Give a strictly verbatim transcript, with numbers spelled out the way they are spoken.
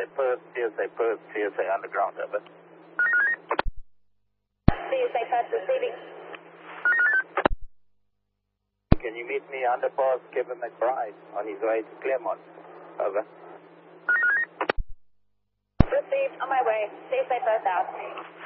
A Perth, C S A Perth, C S A Underground, over. C S A Perth receiving. Can you meet me underpass Kevin McBride on his way to Claremont? Over. Received, on my way. C S A Perth out.